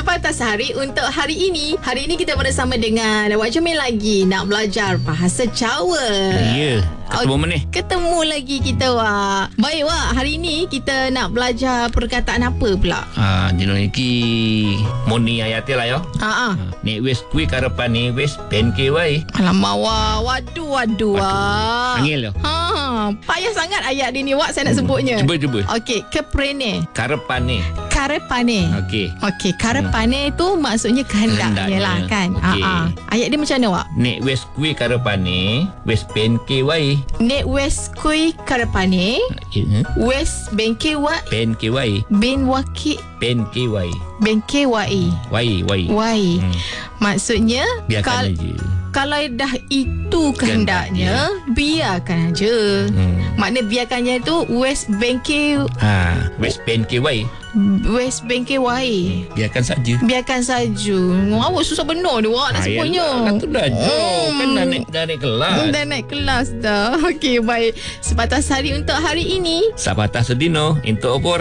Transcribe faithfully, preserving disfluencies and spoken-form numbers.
Sepatah Hari untuk hari ini. Hari ini kita bersama dengan Wak Jamil lagi nak belajar bahasa Jawa. Ya, ketemu mana? Ketemu lagi kita, Wak. Baik, Wak. Hari ini kita nak belajar perkataan apa pula? Ah, jenuh iki moni ayat lah ya. Ha ah. Nek wis kuwi karepane wis ben ke wae. Alamak, Wak. Waduh, waduh, Wak. Angel yo. Ha, payah sangat ayat ini, Wak, saya nak sebutnya. Cuba cuba. Okey, keprene. Karepane. Karepane. Okey. Okey, karepane hmm. tu maksudnya kehendaknya, Kehendaknya. lah kan. Okey. Ha ah. Ayat dia macam mana, Wak? Nek wis kuwi karepane wis ben ke wae. Nek wes kui karepane Eh, wes bengke wa Ben ke wae. bin waki Ben ke wae. bengke wai Wae wae. wai. Hmm. Maksudnya Biarkan aja. kalau dah itu kehendaknya, biarkan aja. Hmm. Makna biarkannya tu wes bengke Ha, wis ben ke wae. wes bengke wai. Biarkan saja. Biarkan saja. Awak susah benar dia, Wak, nak sebutnya. Kan tu dah jo. Hmm. Kan dah naik, dah naik kelas. Dah naik kelas dah. Okey, baik. Sepatah Hari untuk hari ini. Sapatah sedino untuk opor.